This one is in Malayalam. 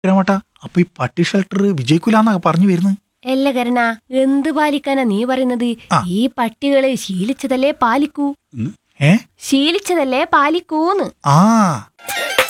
കിരമട്ടാ അപ്പൊ ഈ പട്ടി ഷെൽട്ടർ വിജയിക്കൂലെന്നാ പറഞ്ഞു വരുന്നത്. എല്ല കരണ, എന്ത് പാലിക്കാനാ നീ പറയുന്നത്? ആ. ഈ പട്ടികള് ശീലിച്ചതല്ലേ പാലിക്കൂ. ഏ ശീലിച്ചതല്ലേ പാലിക്കൂന്ന്. ആ